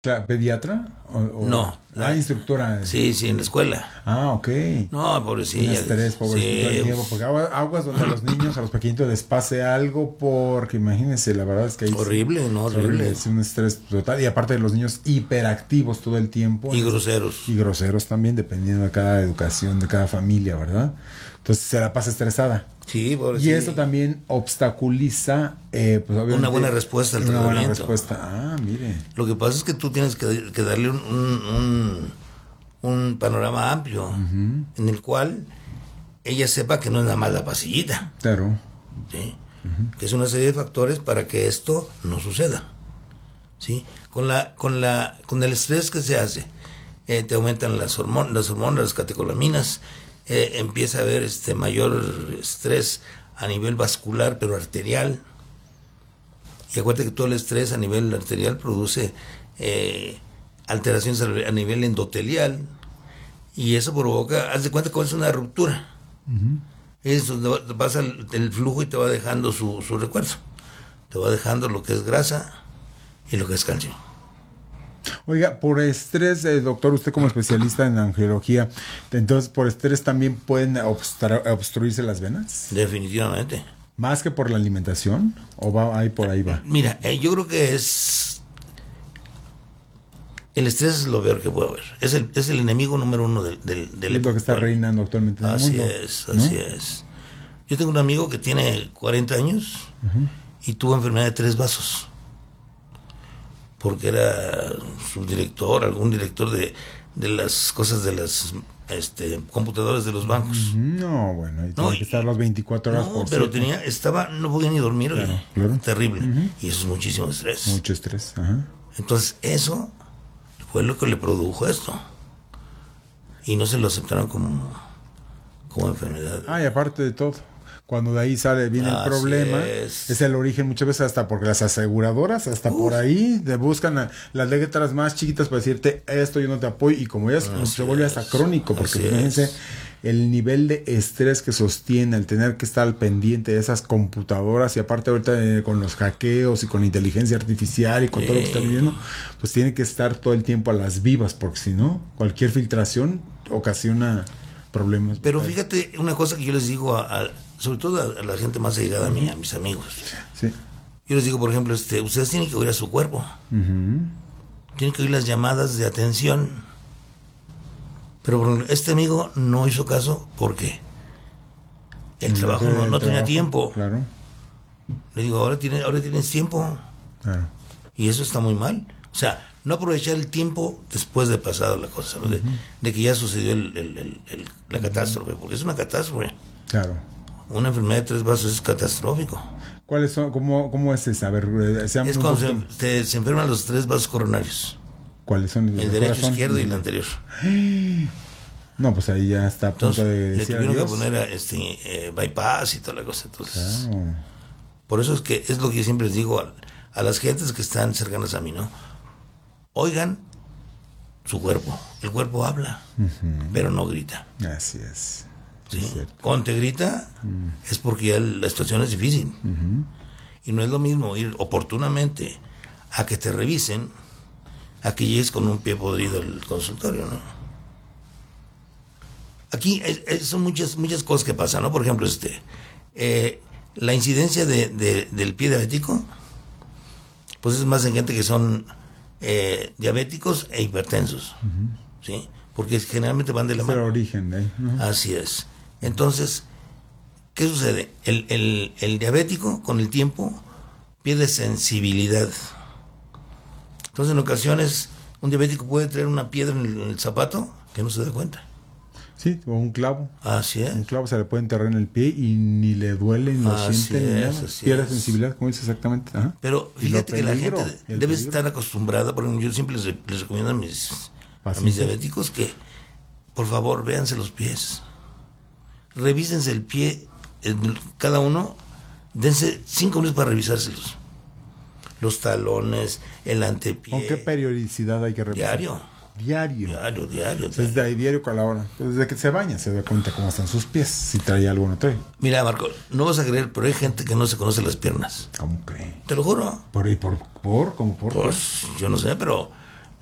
¿Pediatra? No. Instructora. Sí, en la escuela. Ok. No, pobrecilla. Un estrés, pobrecito. Sí. Porque aguas donde a los niños, a los pequeñitos les pase algo, porque imagínense, la verdad es que horrible, ¿no? Horrible. Es un estrés total. Y aparte de los niños hiperactivos todo el tiempo. Y groseros. Y groseros también, dependiendo de cada educación, de cada familia, ¿verdad? Entonces se la pasa estresada. Sí, y eso también obstaculiza pues obviamente, una buena respuesta al tratamiento. Una buena respuesta. Mire. Lo que pasa es que tú tienes que darle un panorama amplio, en el cual ella sepa que no es nada más la pastillita. Claro. ¿Sí? Que es una serie de factores para que esto no suceda. ¿Sí? Con el estrés que se hace, te aumentan las hormonas, las catecolaminas. Empieza a haber mayor estrés a nivel vascular, pero arterial. Y acuérdate que todo el estrés a nivel arterial produce alteraciones a nivel endotelial, y eso provoca, haz de cuenta que es una ruptura. Eso pasa el flujo y te va dejando su recuerdo. Te va dejando lo que es grasa y lo que es calcio. Oiga, por estrés, doctor, usted como especialista en angiología, entonces por estrés también pueden obstruirse las venas. Definitivamente. ¿Más que por la alimentación? ¿O va ahí por ahí va? Mira, yo creo que el estrés es lo peor que puede haber. Es el enemigo número uno del es lo que está reinando actualmente en el mundo. Así es. Yo tengo un amigo que tiene 40 años y tuvo enfermedad de 3 vasos. Porque era subdirector, algún director de las cosas de las computadoras de los bancos. No, bueno, y tiene que estar las 24 horas por pero no podía ni dormir. Claro. Terrible. Y eso es muchísimo estrés. Mucho estrés. Entonces, eso fue lo que le produjo esto. Y no se lo aceptaron como enfermedad. Y aparte de todo, cuando de ahí viene el problema, es el origen muchas veces hasta porque las aseguradoras, por ahí, te buscan las letras más chiquitas para decirte esto yo no te apoyo, y como ya se vuelve hasta crónico, porque fíjense el nivel de estrés que sostiene el tener que estar al pendiente de esas computadoras, y aparte ahorita con los hackeos y con la inteligencia artificial y con todo lo que está viviendo, pues tiene que estar todo el tiempo a las vivas, porque si no, cualquier filtración ocasiona problemas. Pero fíjate una cosa que yo les digo sobre todo a la gente más allegada a mí, a mis amigos. Sí. Yo les digo, por ejemplo, ustedes tienen que oír a su cuerpo. Tienen que oír las llamadas de atención. Pero este amigo no hizo caso porque el trabajo no tenía tiempo. Claro. Le digo, ahora tienes tiempo. Claro. Y eso está muy mal. O sea, no aprovechar el tiempo después de pasado la cosa, ¿no? de que ya sucedió la catástrofe, porque es una catástrofe. Claro. Una enfermedad de 3 vasos es catastrófico. ¿Cuáles son? ¿Cómo es esa? A ver, es cuando se enferman los 3 vasos coronarios. ¿Cuáles son? El derecho, izquierdo y el anterior. No, pues ahí ya está a punto de le tuvieron que poner bypass y toda la cosa. Entonces, claro. Por eso es lo que yo siempre les digo a las gentes que están cercanas a mí, ¿no? Oigan su cuerpo. El cuerpo habla, pero no grita. Así es. ¿Sí? Cuando te grita es porque ya la situación es difícil. Y no es lo mismo ir oportunamente a que te revisen, a que llegues con un pie podrido al consultorio, ¿no? Aquí son muchas cosas que pasan, ¿no? Por ejemplo, la incidencia del pie diabético, pues es más en gente que son diabéticos e hipertensos, ¿sí? Porque generalmente van de la mano. Es el origen, Así es. Entonces, ¿qué sucede? El diabético, con el tiempo, pierde sensibilidad. Entonces, en ocasiones, un diabético puede traer una piedra en el zapato que no se da cuenta. Sí, o un clavo. Así es. Un clavo se le puede enterrar en el pie y ni le duele, ni lo siente, ni nada. Pierde sensibilidad, como dice exactamente. Pero fíjate que la gente debe estar acostumbrada, porque yo siempre les recomiendo a mis diabéticos que, por favor, véanse los pies. Revísense el pie, cada uno, dense 5 minutos para revisárselos. Los talones, el antepié. ¿Con qué periodicidad hay que revisar? Diario. Entonces, de ahí diario con la hora. Entonces, desde que se baña, se da cuenta cómo están sus pies, si trae algo o no trae. Mira, Marco, no vas a creer, pero hay gente que no se conoce las piernas. ¿Cómo cree? Te lo juro. ¿Por? ¿Cómo por? Pues, yo no sé, pero